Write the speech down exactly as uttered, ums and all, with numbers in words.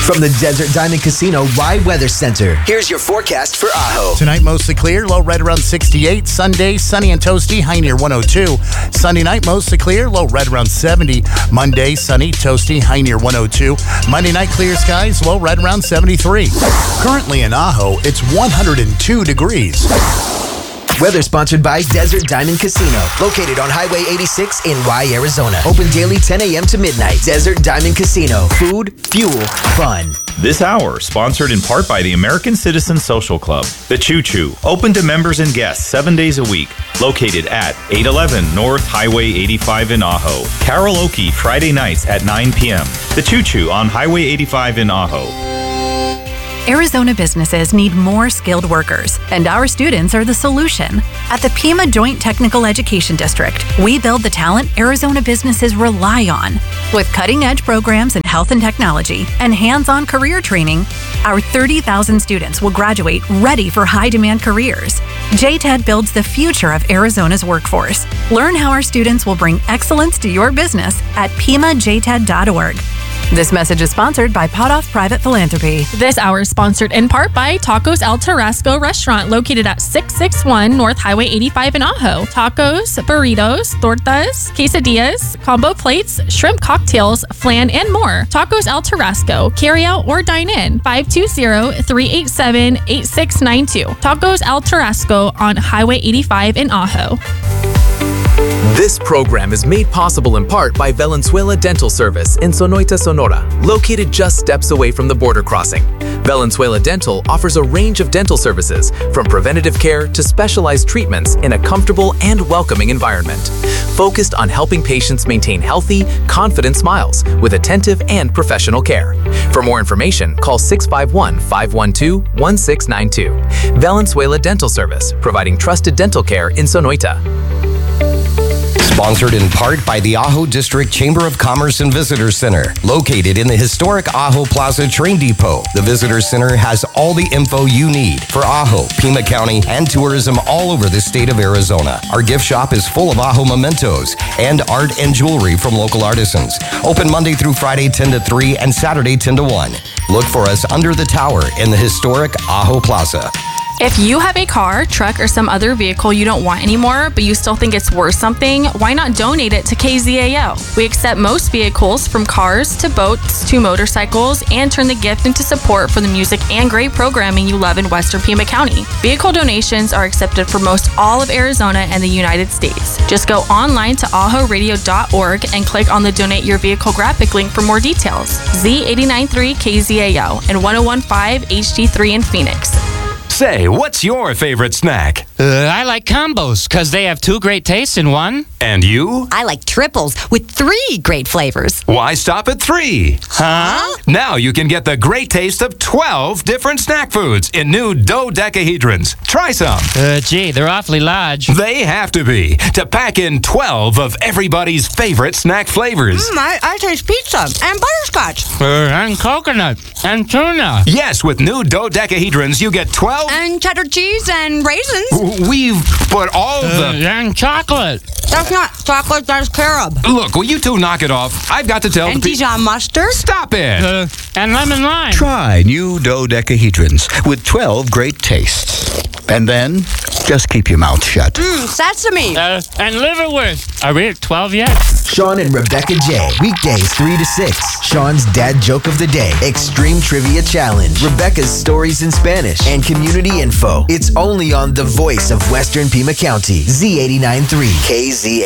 From the Desert Diamond Casino Y Weather Center, here's your forecast for Ajo. Tonight, mostly clear, low right around sixty-eight. Sunday, sunny and toasty, high near one oh two. Sunday night, mostly clear, low right around seventy. Monday, sunny, toasty, high near one oh two. Monday night, clear skies, low right around seventy-three. Currently in Ajo, it's one hundred two degrees. Weather sponsored by Desert Diamond Casino, located on Highway eighty-six in Y, Arizona. Open daily ten a.m. to midnight. Desert Diamond Casino. Food, fuel, fun. This hour, sponsored in part by the American Citizen Social Club. The Choo Choo, open to members and guests seven days a week. Located at eight eleven North Highway eighty-five in Ajo. Karaoke Friday nights at nine p.m. The Choo Choo on Highway eighty-five in Ajo. Arizona businesses need more skilled workers, and our students are the solution. At the Pima Joint Technical Education District, we build the talent Arizona businesses rely on. With cutting-edge programs in health and technology and hands-on career training, our thirty thousand students will graduate ready for high-demand careers. J T E D builds the future of Arizona's workforce. Learn how our students will bring excellence to your business at pima j t e d dot org. This message is sponsored by Potoff Private Philanthropy. This hour is sponsored in part by Tacos El Tarasco Restaurant, located at six sixty-one North Highway eighty-five in Ajo. Tacos, burritos, tortas, quesadillas, combo plates, shrimp cocktails, flan, and more. Tacos El Tarasco. Carry out or dine in. five two zero, three eight seven, eight six nine two. Tacos El Tarasco on Highway eighty-five in Ajo. This program is made possible in part by Valenzuela Dental Service in Sonoita, Sonora, located just steps away from the border crossing. Valenzuela Dental offers a range of dental services, from preventative care to specialized treatments in a comfortable and welcoming environment, focused on helping patients maintain healthy, confident smiles with attentive and professional care. For more information, call six five one, five one two, one six nine two. Valenzuela Dental Service, providing trusted dental care in Sonoita. Sponsored in part by the Ajo District Chamber of Commerce and Visitor Center, located in the historic Ajo Plaza Train Depot. The Visitor Center has all the info you need for Ajo, Pima County, and tourism all over the state of Arizona. Our gift shop is full of Ajo mementos and art and jewelry from local artisans. Open Monday through Friday ten to three and Saturday ten to one. Look for us under the tower in the historic Ajo Plaza. If you have a car, truck, or some other vehicle you don't want anymore, but you still think it's worth something, why not donate it to K Z A O? We accept most vehicles, from cars to boats to motorcycles, and turn the gift into support for the music and great programming you love in Western Pima County. Vehicle donations are accepted for most all of Arizona and the United States. Just go online to ajo radio dot org and click on the Donate Your Vehicle graphic link for more details. Z eighty-nine point three K Z A O and one oh one point five H D three in Phoenix. Say, what's your favorite snack? Uh, I like combos, because they have two great tastes in one. And you? I like triples with three great flavors. Why stop at three? Huh? Now you can get the great taste of twelve different snack foods in new dodecahedrons. Try some. Uh, gee, they're awfully large. They have to be, to pack in twelve of everybody's favorite snack flavors. Mm, I, I taste pizza and butterscotch. Uh, and coconut and tuna. Yes, with new dodecahedrons, you get twelve... And cheddar cheese and raisins. We've put all uh, the... And chocolate. That's not chocolate, that's carob. Look, will you two knock it off? I've got to tell And the people... Dijon mustard. Stop it! Uh, and lemon lime. Try new dodecahedrons with twelve great tastes. And then, just keep your mouth shut. Mmm, sesame. Uh, and liverwurst. Are we at twelve yet? Sean and Rebecca J. Weekdays three to six. Sean's dad joke of the day. Extreme Trivia Challenge. Rebecca's stories in Spanish. And community info. It's only on the voice of Western Pima County. Z eighty-nine point three K Z A.